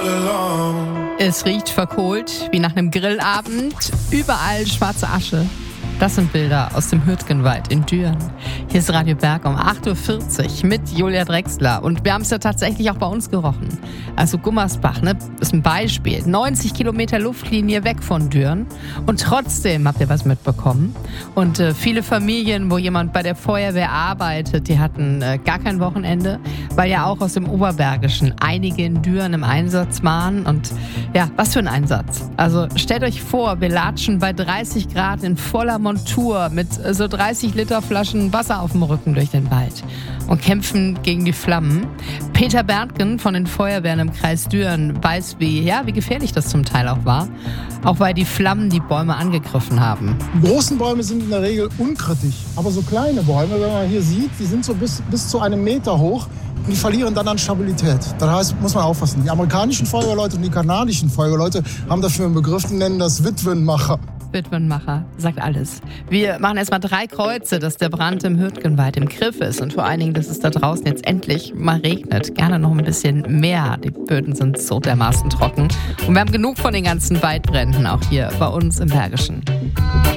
Es riecht verkohlt wie nach einem Grillabend. Überall schwarze Asche. Das sind Bilder aus dem Hürtgenwald in Düren. Hier ist Radio Berg um 8.40 Uhr mit Julia Drechsler. Und wir haben es ja tatsächlich auch bei uns gerochen. Also Gummersbach, ne, ist ein Beispiel. 90 Kilometer Luftlinie weg von Düren. Und trotzdem habt ihr was mitbekommen. Und viele Familien, wo jemand bei der Feuerwehr arbeitet, die hatten gar kein Wochenende, weil ja auch aus dem Oberbergischen einige in Düren im Einsatz waren. Und ja, was für ein Einsatz. Also stellt euch vor, wir latschen bei 30 Grad in voller Montur mit so 30 Liter Flaschen Wasser auf dem Rücken durch den Wald und kämpfen gegen die Flammen. Peter Berntgen von den Feuerwehren im Kreis Düren weiß, wie gefährlich das zum Teil auch war. Auch weil die Flammen die Bäume angegriffen haben. Die großen Bäume sind in der Regel unkritisch. Aber so kleine Bäume, wenn man hier sieht, die sind so bis zu einem Meter hoch. Und die verlieren dann an Stabilität. Das heißt, muss man aufpassen. Die amerikanischen Feuerwehrleute und die kanadischen Feuerwehrleute haben dafür einen Begriff, die nennen das Witwenmacher. Witwenmacher, sagt alles. Wir machen erstmal 3 Kreuze, dass der Brand im Hürtgenwald im Griff ist und vor allen Dingen, dass es da draußen jetzt endlich mal regnet. Gerne noch ein bisschen mehr. Die Böden sind so dermaßen trocken. Und wir haben genug von den ganzen Waldbränden auch hier bei uns im Bergischen.